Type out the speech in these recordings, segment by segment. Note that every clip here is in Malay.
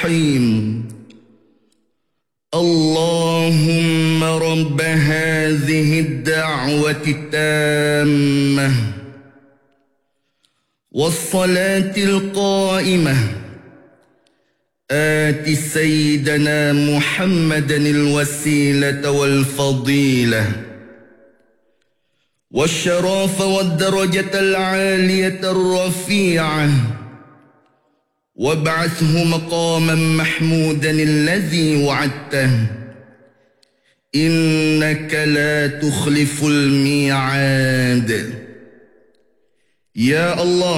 الرحيم اللهم رب هذه الدعوة التامة والصلاة القائمة آت سيدنا محمدا الوسيلة والفضيلة والشرف والدرجة العالية الرفيعة وابعثه مقاما محمودا الذي وعدته إنك لا تخلف الميعاد. Ya Allah,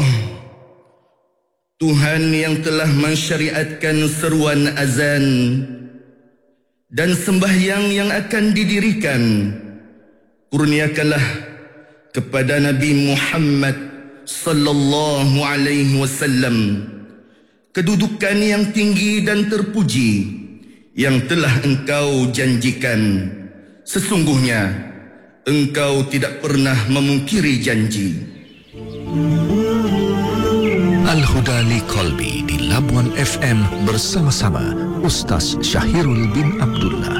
Tuhan yang telah mensyariatkan seruan azan dan sembahyang yang akan didirikan, kurniakanlah kepada Nabi Muhammad sallallahu alaihi wasallam kedudukan yang tinggi dan terpuji yang telah Engkau janjikan. Sesungguhnya Engkau tidak pernah memungkiri janji. Al-Huda li Qalbi di Labuan FM bersama-sama Ustaz Syahirul bin Abdullah.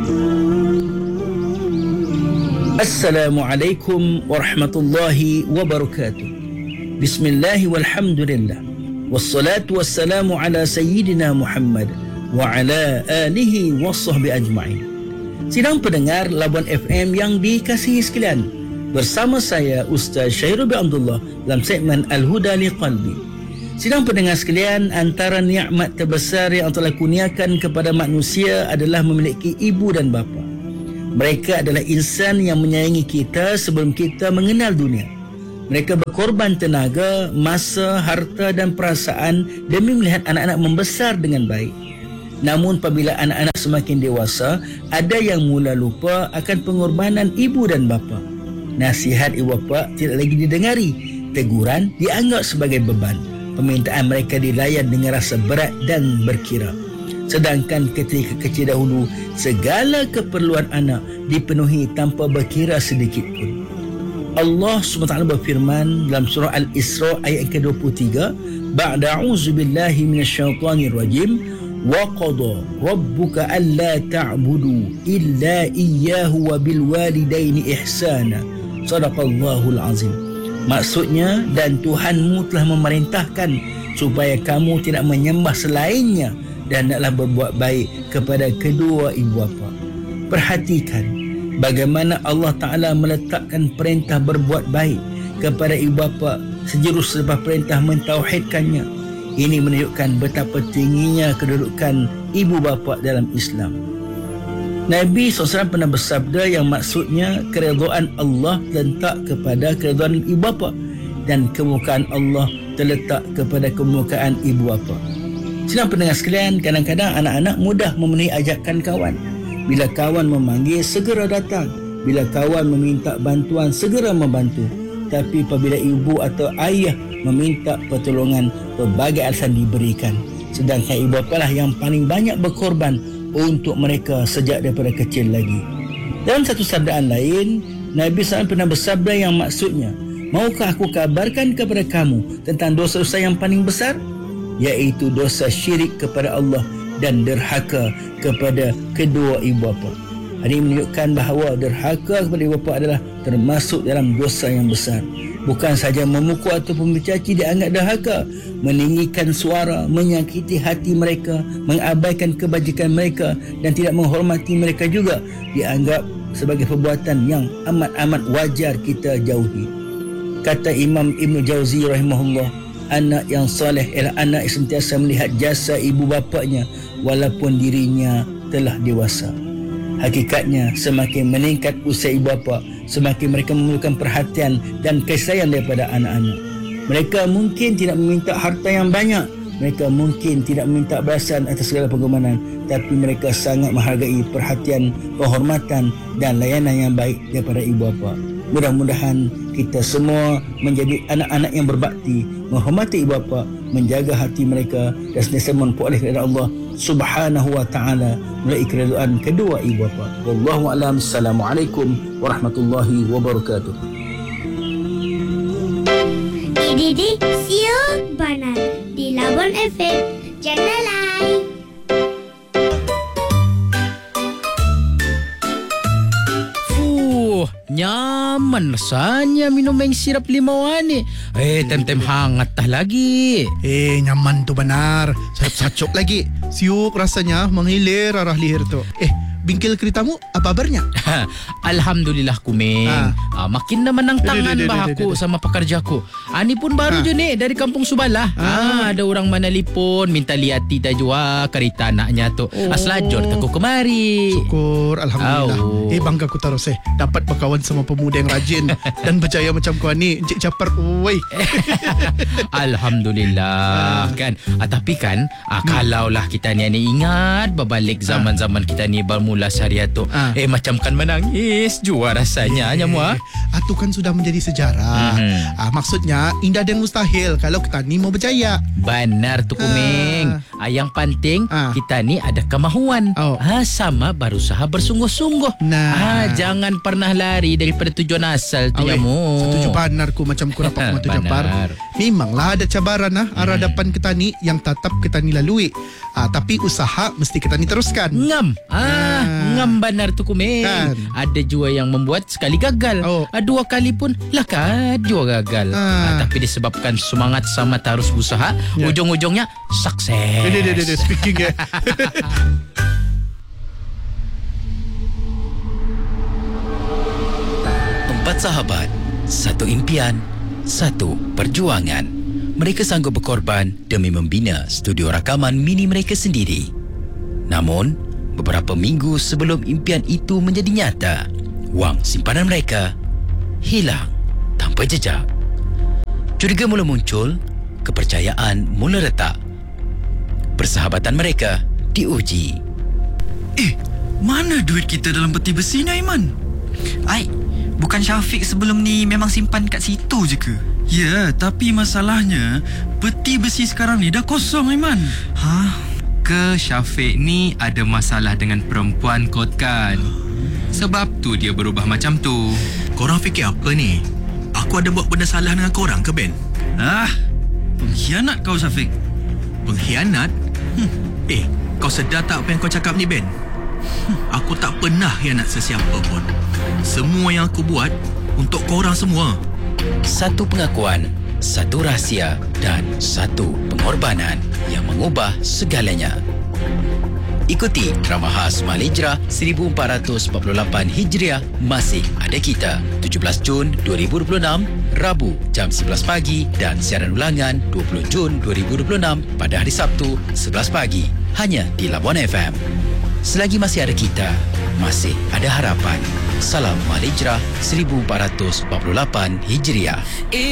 Assalamualaikum warahmatullahi wabarakatuh. Bismillahi walhamdulillah. Wassalatu wassalamu ala sayyidina Muhammad wa ala alihi wa sahbihi ajma'in. Sidang pendengar Labuan FM yang dikasihi sekalian, bersama saya Ustaz Syahirul bin Abdullah dalam segmen Al-Huda li Qalbi. Sidang pendengar sekalian, antara nikmat terbesar yang Allah kurniakan kepada manusia adalah memiliki ibu dan bapa. Mereka adalah insan yang menyayangi kita sebelum kita mengenal dunia. Mereka berkorban tenaga, masa, harta dan perasaan demi melihat anak-anak membesar dengan baik. Namun apabila anak-anak semakin dewasa, ada yang mula lupa akan pengorbanan ibu dan bapa. Nasihat ibu bapa tidak lagi didengari, teguran dianggap sebagai beban. Permintaan mereka dilayan dengan rasa berat dan berkira. Sedangkan ketika kecil dahulu, segala keperluan anak dipenuhi tanpa berkira sedikit pun. Allah SWT berfirman dalam surah Al-Isra ayat ke-23, Ba'da a'udzu billahi minasyaitonir rajim, wa qada rabbuka alla ta'budu illa iyyahu wa bil walidaini ihsana. Sadaqallahul azim. Maksudnya, dan Tuhanmu telah memerintahkan supaya kamu tidak menyembah selainnya dan hendaklah berbuat baik kepada kedua ibu bapa. Perhatikan bagaimana Allah Ta'ala meletakkan perintah berbuat baik kepada ibu bapa sejurus selepas perintah mentauhidkannya. Ini menunjukkan betapa tingginya kedudukan ibu bapa dalam Islam. Nabi SAW pernah bersabda yang maksudnya keredaan Allah terletak kepada keredaan ibu bapa dan kemukaan Allah terletak kepada kemukaan ibu bapa. Sidang pendengar sekalian, kadang-kadang anak-anak mudah memenuhi ajakan kawan. Bila kawan memanggil, segera datang. Bila kawan meminta bantuan, segera membantu. Tapi apabila ibu atau ayah meminta pertolongan, berbagai alasan diberikan. Sedangkan ibu bapa lah yang paling banyak berkorban untuk mereka sejak daripada kecil lagi. Dalam satu sabdaan lain, Nabi SAW pernah bersabda yang maksudnya, maukah aku kabarkan kepada kamu tentang dosa-dosa yang paling besar? Iaitu dosa syirik kepada Allah dan derhaka kepada kedua ibu bapa. Ini menunjukkan bahawa derhaka kepada ibu bapa adalah termasuk dalam dosa yang besar. Bukan sahaja memukul ataupun mencaci dianggap derhaka, meninggikan suara, menyakiti hati mereka, mengabaikan kebajikan mereka dan tidak menghormati mereka juga dianggap sebagai perbuatan yang amat-amat wajar kita jauhi. Kata Imam Ibn Jauzi rahimahullah, anak yang soleh ialah anak yang sentiasa melihat jasa ibu bapanya walaupun dirinya telah dewasa. Hakikatnya, semakin meningkat usia ibu bapa, semakin mereka memerlukan perhatian dan kasih sayang daripada anak-anak. Mereka mungkin tidak meminta harta yang banyak, mereka mungkin tidak meminta balasan atas segala pengorbanan, tapi mereka sangat menghargai perhatian, penghormatan dan layanan yang baik daripada ibu bapa. Mudah-mudahan kita semua menjadi anak-anak yang berbakti, menghormati ibu bapa, menjaga hati mereka dan sentiasa memperoleh keridaan Allah Subhanahu wa ta'ala melalui keridaan kedua ibu bapa. Wallahu a'lam. Assalamualaikum warahmatullahi wabarakatuh. Didik siok banan di Labuan FM. Jangan lain. nyaman rasanya minum yang sirap limau ni. Tem-tem hangat tah lagi. Nyaman tu benar. Sacok lagi. Siuk rasanya menghilir arah leher tu. Bingkil keretamu apa kabarnya? Alhamdulillah kumeng. Makin dah menang tangan bahaku sama pekerjaku. Ni pun baru je ni dari kampung Subalah. Ada orang mana lipun minta lihat Tita jua kereta anaknya tu. Aslajor aku kemari. Syukur Alhamdulillah. Bangga aku terus dapat berkawan sama pemuda yang rajin dan berjaya macam kau ni. Encik Japar. Woi. Alhamdulillah kan. Tapi kan kalaulah kita ni ingat berbalik zaman-zaman kita ni bermula syariat tu. Macam kan menangis jua rasanya nyamua. Itu kan sudah menjadi sejarah. Maksudnya indah dan mustahil kalau kita ni mau berjaya. Benar tu kumeng. Yang penting kita ni ada kemahuan. Sama berusaha bersungguh-sungguh. Jangan pernah lari daripada tujuan asal tu nyamu. Setuju banarku macam kurang tu Japar. Memanglah ada cabaran arah depan kita ni yang tetap kita ni lalui. Tapi usaha mesti kita ni teruskan. Ngam benar tu kumeng. Ada jua yang membuat sekali gagal. Dua kali pun lakat jua gagal. Tapi disebabkan semangat sama terus berusaha, ujung-ujungnya sukses. Speaking Empat sahabat, satu impian, satu perjuangan. Mereka sanggup berkorban demi membina studio rakaman mini mereka sendiri. Namun, beberapa minggu sebelum impian itu menjadi nyata, wang simpanan mereka hilang tanpa jejak. Curiga mula muncul, kepercayaan mula retak. Persahabatan mereka diuji. Mana duit kita dalam peti besi ni, Aiman? Bukan Syafiq sebelum ni memang simpan kat situ je ke? Ya, tapi masalahnya peti besi sekarang ni dah kosong, Aiman. Ke Syafiq ni ada masalah dengan perempuan kot kan? Sebab tu dia berubah macam tu. Korang fikir apa ni? Aku ada buat benda salah dengan korang ke, Ben? Pengkhianat kau, Syafiq. Pengkhianat? Kau sedar tak apa yang kau cakap ni, Ben? Aku tak pernah khianat sesiapa pun. Semua yang aku buat untuk korang semua. Satu pengakuan, satu rahsia dan satu pengorbanan yang mengubah segalanya. Ikuti drama khas Malaysia 1448 Hijriah Masih Ada Kita 17 Jun 2026 Rabu jam 11 pagi dan siaran ulangan 20 Jun 2026 pada hari Sabtu 11 pagi hanya di Labuan FM. Selagi masih ada kita, masih ada harapan. Salam Malaysia 1448 Hijriah.